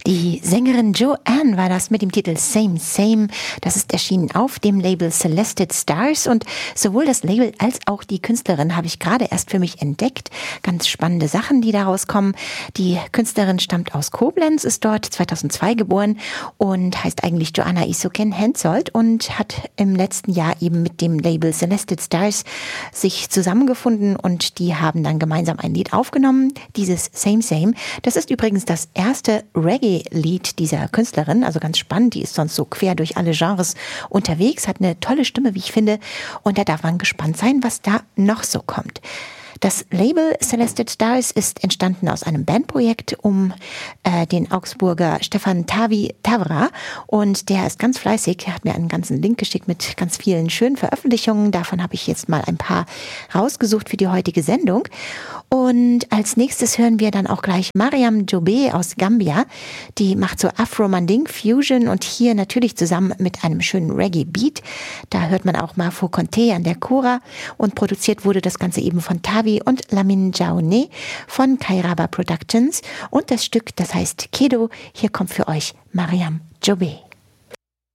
Die Sängerin Joanne war das mit dem Titel Same Same. Das ist erschienen auf dem Label Celested Stars und sowohl das Label als auch die Künstlerin habe ich gerade erst für mich entdeckt. Ganz spannende Sachen, die daraus kommen. Die Künstlerin stammt aus Koblenz, ist dort 2002 geboren und heißt eigentlich Joanna Isoken Hensoldt und hat im letzten Jahr eben mit dem Label Celested Stars sich zusammengefunden und die haben dann gemeinsam ein Lied aufgenommen, dieses Same Same. Das ist übrigens das erste Reggae-Lied dieser Künstlerin, also ganz spannend, die ist sonst so quer durch alle Genres unterwegs, hat eine tolle Stimme, wie ich finde, und da darf man gespannt sein, was da noch so kommt. Das Label Celested Stars ist entstanden aus einem Bandprojekt um den Augsburger Stefan Tavra und der ist ganz fleißig, er hat mir einen ganzen Link geschickt mit ganz vielen schönen Veröffentlichungen, davon habe ich jetzt mal ein paar rausgesucht für die heutige Sendung. Und als nächstes hören wir dann auch gleich Mariam Jobe aus Gambia, die macht so Afro-Manding Fusion und hier natürlich zusammen mit einem schönen Reggae-Beat. Da hört man auch Mafo Conte an der Kora und produziert wurde das Ganze eben von Tavi und Lamin Jaune von Kairaba Productions und das Stück, das heißt Kedo. Hier kommt für euch Mariam Jobe.